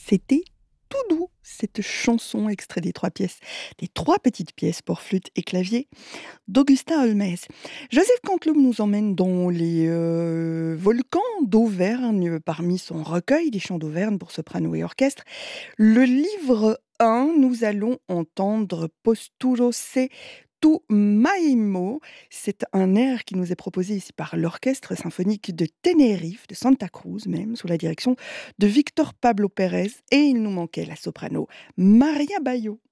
C'était tout doux, cette chanson extrait des trois petites pièces pour flûte et clavier d'Augustin Holmès. Joseph Canteloup nous emmène dans les volcans d'Auvergne, parmi son recueil des chants d'Auvergne pour soprano et orchestre. Le livre 1, nous allons entendre Posturo se tu Maimo. C'est un air qui nous est proposé ici par l'Orchestre symphonique de Tenerife, de Santa Cruz même, sous la direction de Victor Pablo Pérez. Et il nous manquait la soprano Maria Bayo.